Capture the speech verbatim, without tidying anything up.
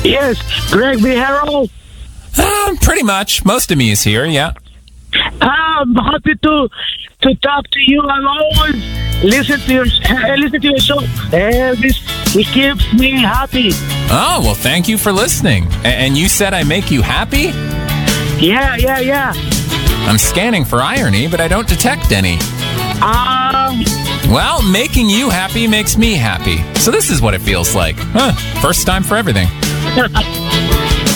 Yes, Greg Vihero. Uh, pretty much. Most of me is here, yeah. I'm happy to to talk to you. I always listen to your uh, listen to your show. Uh, this it keeps me happy. Oh, well, thank you for listening. A- and you said I make you happy? Yeah, yeah, yeah. I'm scanning for irony, but I don't detect any. Um, Well, making you happy makes me happy. So this is what it feels like. Huh, first time for everything.